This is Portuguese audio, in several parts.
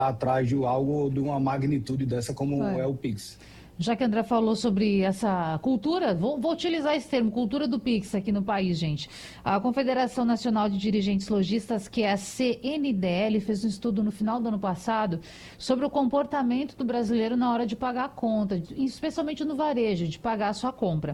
atrás de algo de uma magnitude dessa como é o Pix. Já que a André falou sobre essa cultura, vou utilizar esse termo, cultura do Pix aqui no país, gente. A Confederação Nacional de Dirigentes Lojistas, que é a CNDL, fez um estudo no final do ano passado sobre o comportamento do brasileiro na hora de pagar a conta, especialmente no varejo, de pagar a sua compra.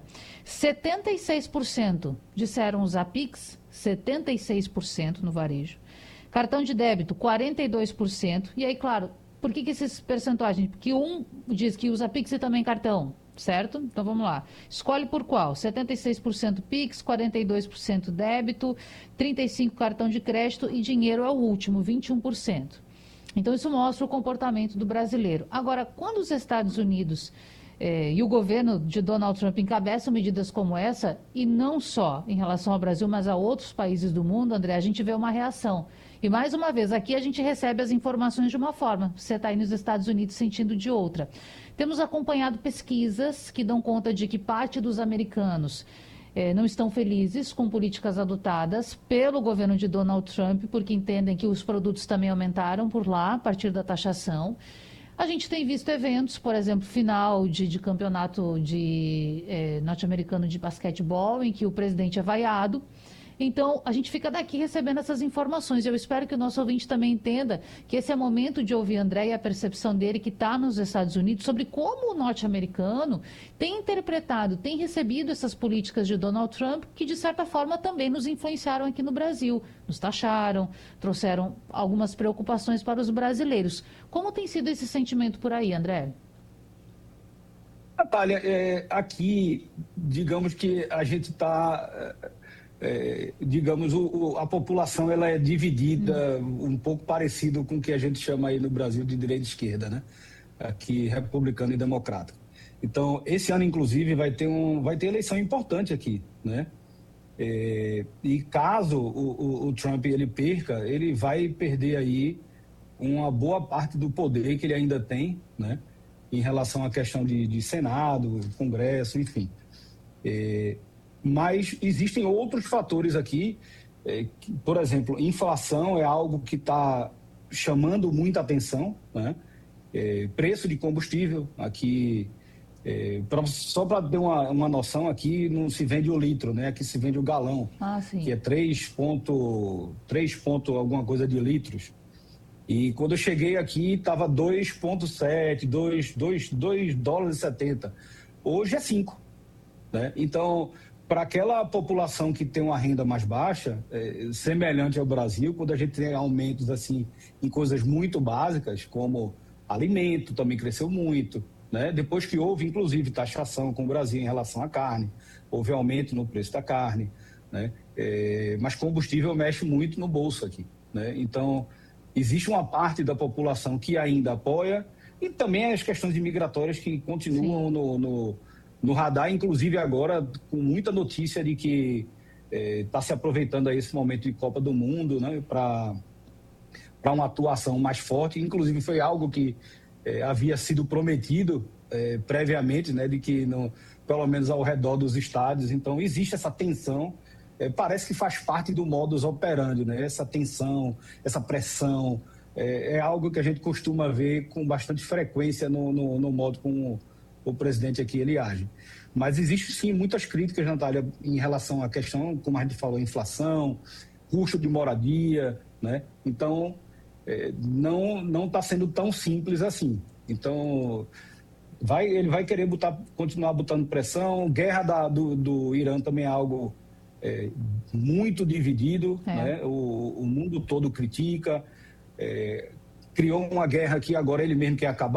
76% disseram usar Pix, 76% no varejo. Cartão de débito, 42%. E aí, claro, por que esses percentuais? Porque um diz que usa Pix e também cartão, certo? Então vamos lá. Escolhe por qual? 76% Pix, 42% débito, 35% cartão de crédito e dinheiro é o último, 21%. Então isso mostra o comportamento do brasileiro. Agora, quando os Estados Unidos e o governo de Donald Trump encabeçam medidas como essa, e não só em relação ao Brasil, mas a outros países do mundo, André, a gente vê uma reação. E mais uma vez, aqui a gente recebe as informações de uma forma, você está aí nos Estados Unidos sentindo de outra. Temos acompanhado pesquisas que dão conta de que parte dos americanos não estão felizes com políticas adotadas pelo governo de Donald Trump, porque entendem que os produtos também aumentaram por lá, a partir da taxação. A gente tem visto eventos, por exemplo, final de campeonato norte-americano de basquetebol, em que o presidente é vaiado. Então, a gente fica daqui recebendo essas informações. Eu espero que o nosso ouvinte também entenda que esse é o momento de ouvir André e a percepção dele, que está nos Estados Unidos, sobre como o norte-americano tem interpretado, tem recebido essas políticas de Donald Trump, que de certa forma também nos influenciaram aqui no Brasil. Nos taxaram, trouxeram algumas preocupações para os brasileiros. Como tem sido esse sentimento por aí, André? Natália, aqui, digamos que a gente está... digamos, a população ela é dividida um pouco parecido com o que a gente chama aí no Brasil de direita e esquerda, né? Aqui, republicano e democrata. Então, esse ano, inclusive, vai ter eleição importante aqui, né? E caso o Trump ele perca, ele vai perder aí uma boa parte do poder que ele ainda tem, né? Em relação à questão de Senado, Congresso, enfim. Mas existem outros fatores aqui, por exemplo, inflação é algo que está chamando muita atenção, né? Preço de combustível, aqui, só para ter uma noção, aqui não se vende o litro, né? Aqui se vende o galão, que é 3 ponto alguma coisa de litros. E quando eu cheguei aqui, estava 2,7, 2 dólares e 70. Hoje é 5, né? Então, para aquela população que tem uma renda mais baixa, semelhante ao Brasil, quando a gente tem aumentos assim em coisas muito básicas, como alimento também cresceu muito, né? Depois que houve, inclusive, taxação com o Brasil em relação à carne, houve aumento no preço da carne, né? Mas combustível mexe muito no bolso aqui, né? Então, existe uma parte da população que ainda apoia e também as questões migratórias que continuam no radar, inclusive agora com muita notícia de que está se aproveitando aí esse momento de Copa do Mundo, né, para uma atuação mais forte. Inclusive foi algo que havia sido prometido previamente, né, de que pelo menos ao redor dos estádios. Então existe essa tensão. Parece que faz parte do modus operandi, né? Essa tensão, essa pressão, é algo que a gente costuma ver com bastante frequência no modo como o presidente aqui ele age. Mas existe sim muitas críticas, Natália, em relação à questão, como a gente falou, inflação, custo de moradia, né? Então, não está sendo tão simples assim. Então, ele vai querer continuar botando pressão. Guerra do Irã também é algo muito dividido, né? O mundo todo critica. Criou uma guerra que agora ele mesmo quer acabar.